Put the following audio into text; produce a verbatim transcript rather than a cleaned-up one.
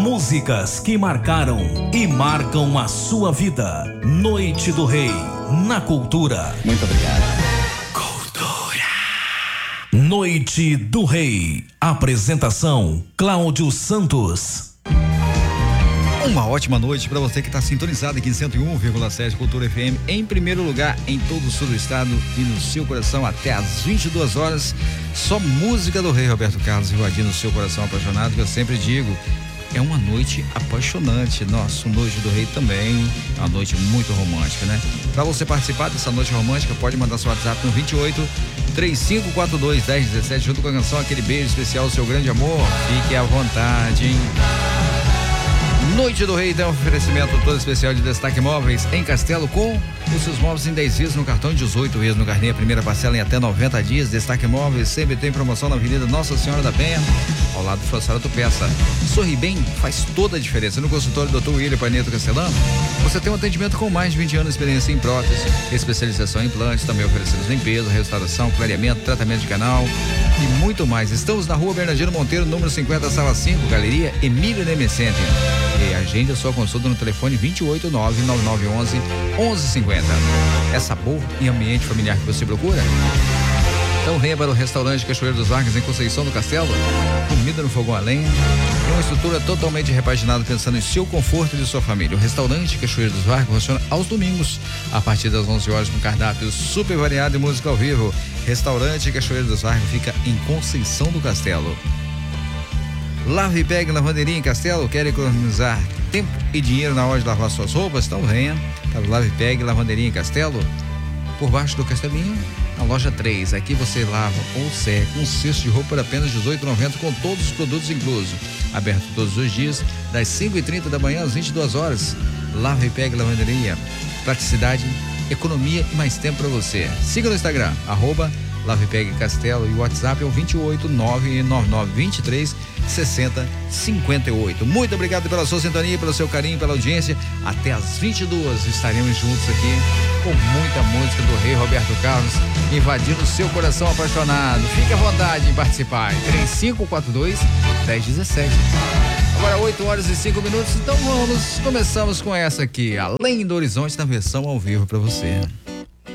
Músicas que marcaram e marcam a sua vida. Noite do Rei, na Cultura. Muito obrigado. Cultura. Noite do Rei. Apresentação: Cláudio Santos. Uma ótima noite para você que está sintonizado aqui em cento e um vírgula sete Cultura F M, em primeiro lugar em todo o sul do estado e no seu coração até às vinte e duas horas. Só música do Rei Roberto Carlos invadindo o seu coração apaixonado, que eu sempre digo, é uma noite apaixonante. Nossa, Noite do Rei também é uma noite muito romântica, né? Para você participar dessa noite romântica, pode mandar seu WhatsApp no vinte e oito, trinta e cinco quarenta e dois, dez dezessete, junto com a canção Aquele Beijo Especial, Seu Grande Amor. Fique à vontade, hein? Noite do Rei tem um oferecimento todo especial de Destaque Móveis em Castelo, com os seus móveis em dez vezes no cartão e dezoito vezes no carnê. A primeira parcela em até noventa dias. Destaque Móveis sempre tem promoção na Avenida Nossa Senhora da Penha, ao lado do Flossara do Peça. Sorri Bem faz toda a diferença. No consultório doutor William Paneto Castelano, você tem um atendimento com mais de vinte anos de experiência em prótese, especialização em implantes, também oferecemos limpeza, restauração, clareamento, tratamento de canal e muito mais. Estamos na Rua Bernardino Monteiro, número cinquenta, sala cinco, Galeria Emílio Nemescente. E agende a sua consulta no telefone vinte e oito, nove nove nove onze, onze cinquenta. É sabor e ambiente familiar que você procura? Então venha para o restaurante Cachoeiro dos Vargas, em Conceição do Castelo. Comida no fogão a lenha e uma estrutura totalmente repaginada pensando em seu conforto e de sua família. O restaurante Cachoeiro dos Vargas funciona aos domingos, a partir das onze horas, com cardápio super variado e música ao vivo. Restaurante Cachoeiro dos Vargas fica em Conceição do Castelo. Lave e Pegue Lavanderia em Castelo. Quer economizar tempo e dinheiro na hora de lavar suas roupas? Então venha para o Lave e Pegue Lavanderia em Castelo, por baixo do Castelinho, na loja três. Aqui você lava ou seca um cesto de roupa por apenas dezoito reais e noventa centavos, com todos os produtos inclusos. Aberto todos os dias, das cinco e trinta da manhã às vinte e duas horas. Lave e Pegue Lavanderia. Praticidade, economia e mais tempo para você. Siga no Instagram, arroba Lave e Pegue Castelo, e o WhatsApp é o vinte e oito, nove nove nove, vinte e três, sessenta, cinquenta e oito. Muito obrigado pela sua sintonia, pelo seu carinho, pela audiência. Até às vinte e duas estaremos juntos aqui com muita música do Rei Roberto Carlos, invadindo o seu coração apaixonado. Fique à vontade em participar. trinta e cinco quarenta e dois, dez dezessete. Agora oito horas e cinco minutos, então vamos, começamos com essa aqui, Além do Horizonte, na versão ao vivo para você.